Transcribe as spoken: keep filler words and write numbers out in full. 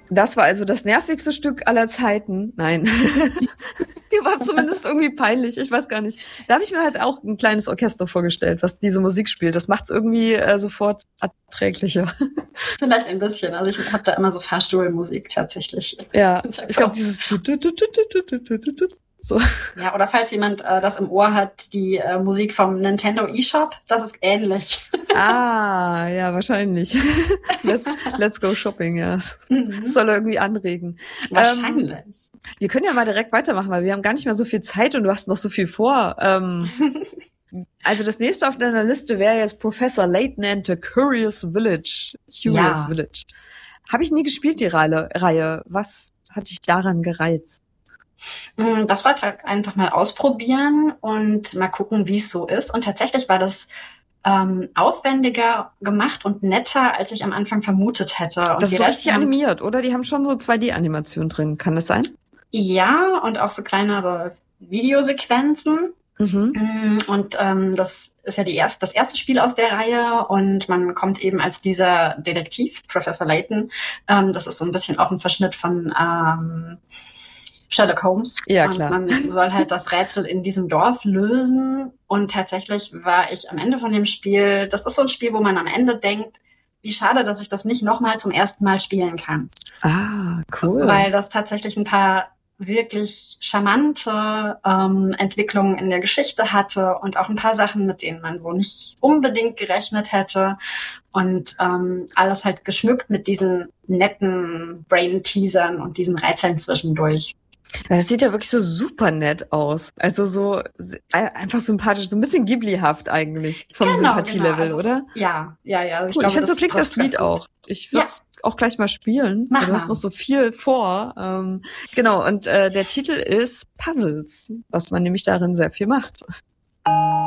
Das war also das nervigste Stück aller Zeiten. Nein. Dir war es zumindest irgendwie peinlich. Ich weiß gar nicht. Da habe ich mir halt auch ein kleines Orchester vorgestellt, was diese Musik spielt. Das macht es irgendwie äh, sofort erträglicher. Vielleicht ein bisschen. Also ich habe da immer so Fahrstuhlmusik tatsächlich. Ja, ich glaube dieses so. Ja, oder falls jemand äh, das im Ohr hat, die äh, Musik vom Nintendo eShop, das ist ähnlich. Ah, ja, wahrscheinlich. Let's, let's go shopping, ja. Mhm. Das soll irgendwie anregen. Wahrscheinlich. Ähm, wir können ja mal direkt weitermachen, weil wir haben gar nicht mehr so viel Zeit und du hast noch so viel vor. Ähm, also das nächste auf deiner Liste wäre jetzt Professor Layton and the Curious Village. Curious ja. Village. Habe ich nie gespielt, die Reihe. Was hat dich daran gereizt? Das wollte ich einfach mal ausprobieren und mal gucken, wie es so ist. Und tatsächlich war das ähm, aufwendiger gemacht und netter, als ich am Anfang vermutet hätte. Und das ist so richtig haben, animiert, oder? Die haben schon so zwei D-Animationen drin. Kann das sein? Ja, und auch so kleinere Videosequenzen. Mhm. Und ähm, das ist ja die erste, das erste Spiel aus der Reihe und man kommt eben als dieser Detektiv, Professor Layton. Ähm, das ist so ein bisschen auch ein Verschnitt von ähm, Sherlock Holmes. Ja, klar. Und man soll halt das Rätsel in diesem Dorf lösen. Und tatsächlich war ich am Ende von dem Spiel, das ist so ein Spiel, wo man am Ende denkt, wie schade, dass ich das nicht nochmal zum ersten Mal spielen kann. Ah, cool. Weil das tatsächlich ein paar wirklich charmante ähm, Entwicklungen in der Geschichte hatte und auch ein paar Sachen, mit denen man so nicht unbedingt gerechnet hätte. Und ähm, alles halt geschmückt mit diesen netten Brain-Teasern und diesen Rätseln zwischendurch. Das sieht ja wirklich so super nett aus. Also so einfach sympathisch, so ein bisschen Ghibli-haft eigentlich vom genau, Sympathielevel, genau. Also, oder? Ja, ja, ja. Also ich, cool, ich finde, so klingt das Lied auch. Ich würde es ja. auch gleich mal spielen. Mach du mal. hast noch so viel vor. Ähm, genau, und äh, der Titel ist Puzzles, was man nämlich darin sehr viel macht.